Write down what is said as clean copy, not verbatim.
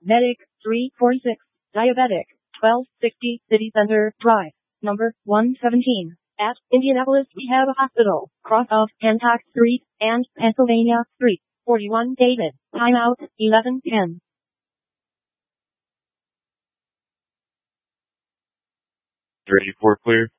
Medic 346, Diabetic 1260, City Center Drive, number 117, at Indianapolis Rehab Hospital, cross of Hancock Street and Pennsylvania Street, 41 David, timeout 11:10. Ready for clear.